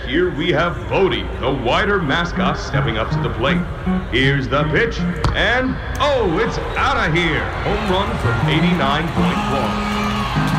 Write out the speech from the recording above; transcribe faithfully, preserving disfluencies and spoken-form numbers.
year we have Bodie, the Wider mascot, stepping up to the plate. Here's the pitch, and oh, it's out of here. Home run from eighty-nine point one.